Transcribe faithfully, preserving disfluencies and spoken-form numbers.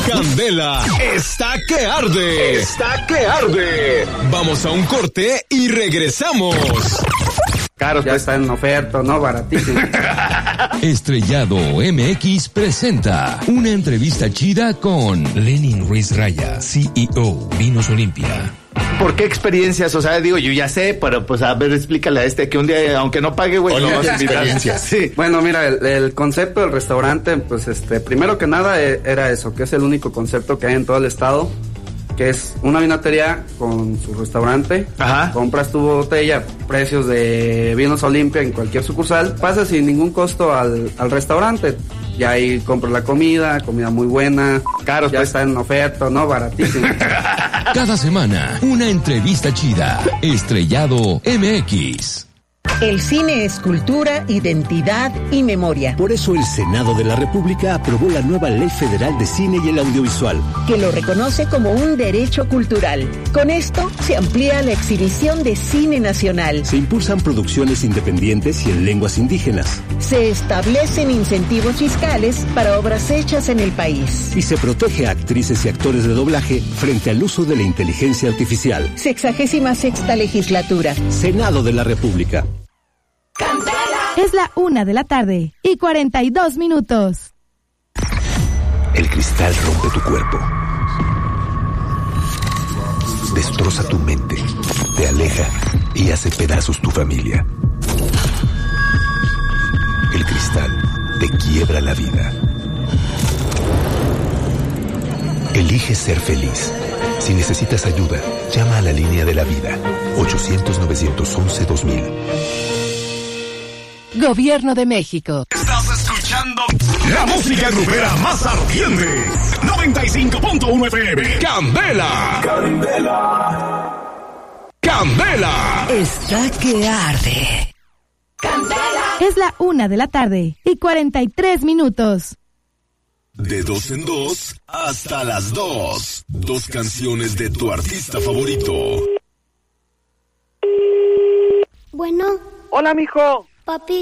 Candela está que arde. Está que arde. Vamos a un corte y regresamos. Caros, ya está en oferta, ¿no? Baratísimo. Estrellado M X presenta una entrevista chida con Lenin Ruiz Raya, C E O, Vinos Olimpia. ¿Por qué experiencias? O sea, digo, yo ya sé, pero pues a ver, explícale a este que un día, aunque no pague, güey, no vas a invitar. Sí. Bueno, mira, el, el concepto del restaurante, pues este, primero que nada e, era eso, que es el único concepto que hay en todo el estado, que es una vinatería con su restaurante. Ajá. Compras tu botella, precios de Vinos Olimpia en cualquier sucursal, pasas sin ningún costo al, al restaurante. Y ahí compras la comida, comida muy buena. Caros, ya pues está en oferta, ¿no? Baratísimo. Cada semana, una entrevista chida. Estrellado M X. El cine es cultura, identidad y memoria. Por eso el Senado de la República aprobó la nueva Ley Federal de Cine y el Audiovisual, que lo reconoce como un derecho cultural. Con esto se amplía la exhibición de cine nacional. Se impulsan producciones independientes y en lenguas indígenas. Se establecen incentivos fiscales para obras hechas en el país. Y se protege a actrices y actores de doblaje frente al uso de la inteligencia artificial. Sexagésima sexta legislatura. Senado de la República. Es la una de la tarde y cuarenta y dos minutos. El cristal rompe tu cuerpo, destroza tu mente, te aleja y hace pedazos tu familia. El cristal te quiebra la vida. Elige ser feliz. Si necesitas ayuda, llama a la línea de la vida, ochocientos, novecientos once, dos mil. Gobierno de México. Estás escuchando la música grupera más ardiente. noventa y cinco punto uno F M. Candela. Candela. Candela. Está que arde. Candela. Es la una de la tarde y cuarenta y tres minutos. De dos en dos hasta las dos. Dos canciones de tu artista favorito. Bueno. Hola, mijo. Papi,